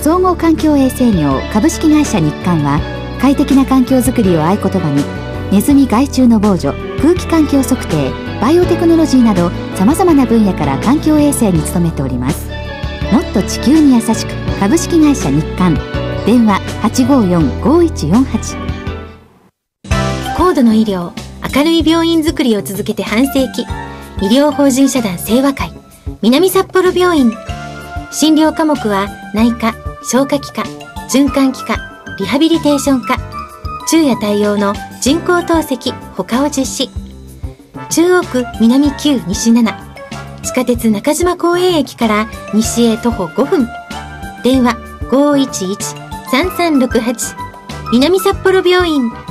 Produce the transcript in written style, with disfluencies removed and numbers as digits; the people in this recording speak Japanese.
総合環境衛生業株式会社日刊は、快適な環境づくりを合言葉に、ネズミ害虫の防除、空気環境測定、バイオテクノロジーなどさまざまな分野から環境衛生に努めております。もっと地球に優しく、株式会社日刊。電話 854-5148。 高度の医療、明るい病院づくりを続けて半世紀、医療法人社団清和会南札幌病院。診療科目は内科、消化器科、循環器科、リハビリテーション科、昼夜対応の人工透析他を実施。中央区南9西7、地下鉄中島公園駅から西へ徒歩5分。電話 511-3368 南札幌病院。